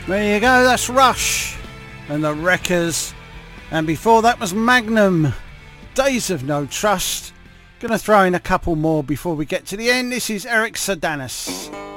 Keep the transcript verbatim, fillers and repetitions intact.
There you go, that's Rush and the Wreckers. And before that was Magnum, Days of No Trust. Gonna throw in a couple more before we get to the end. This is Eric Sedanis.